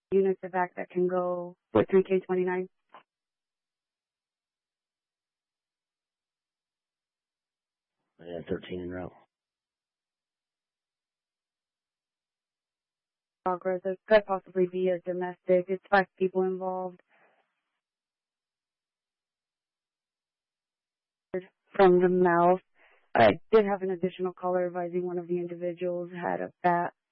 units of act that can go with 3K29? Yeah, 13 en route. Progress. This could possibly be a domestic. It's 5 people involved. From the mouth. I did have an additional caller advising one of the individuals had a bat